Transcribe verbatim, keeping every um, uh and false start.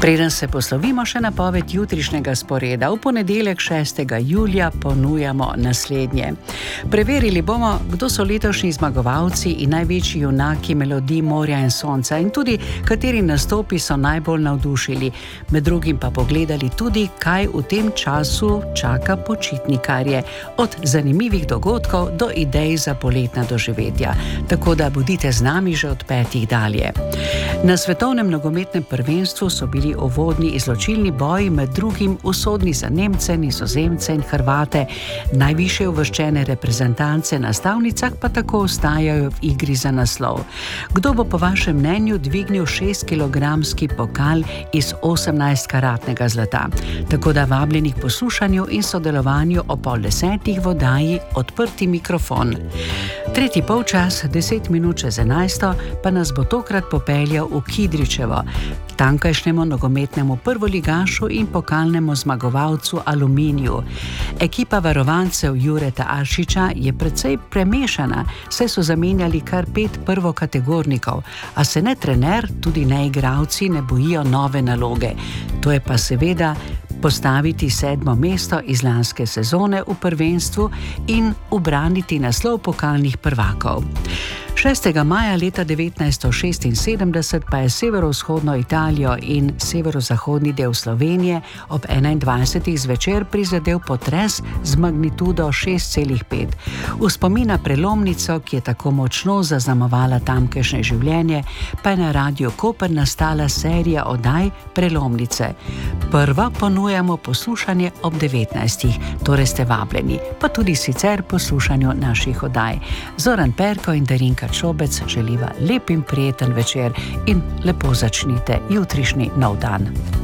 Preden se poslovimo, še napoved jutrišnjega sporeda. V ponedeljek šestega julija ponujamo naslednje. Preverili bomo, kdo so letošnji zmagovalci in največji junaki melodij Morja in sonca in tudi, kateri nastopi so najbolj navdušili. Med drugim pa pogledali tudi, kaj v tem času čaka počitnikarje. Od zanimivih dogodkov do idej za poletna doživetja. Tako da bodite z nami že od petih dalje. Na svetovnem nogometnem prvenstvu so bili uvodni izločilni boji, med drugim usodni za Nemce, Nizozemce in Hrvate. Najvišje uvrščene reprezentance na stavnicah pa tako ostajajo v igri za naslov. Kdo bo po vašem mnenju dvignil šestkilogramski pokal iz osemnajstkaratnega zlata? Tako da vabljeni k poslušanju in sodelovanju o pol desetih v oddaji Odprti mikrofon. Tretji polčas, deset minut čez enajsto, pa nas bo tokrat popeljal v Kidričevo, tamkajšnjemu nogometnemu prvoligašu in pokalnemu zmagovalcu Aluminiju. Ekipa varovancev Jureta Ašiča je precej premešana, saj so zamenjali kar pet prvokategornikov, a se ne trener, tudi ne igralci ne bojijo nove naloge. To je pa seveda postaviti sedmo mesto iz lanske sezone v prvenstvu in ubraniti naslov pokalnih prvakov. šestega maja leta devetnajststo šestinsedemdeset pa je severovzhodno Italijo in severozahodni del Slovenije ob enaindvajsetih zvečer prizadel potres z magnitudo šest celih pet. V spomin na prelomnico, ki je tako močno zaznamovala tamkajšnje življenje, pa je na Radiu Koper nastala serija oddaj Prelomnice. Prva ponujamo poslušanje ob devetnajstih, torej ste vabljeni, pa tudi sicer poslušanju naših oddaj. Zoran Perko in Darinka Čobec želiva lep in prijeten večer in lepo začnite jutrišnji nov dan.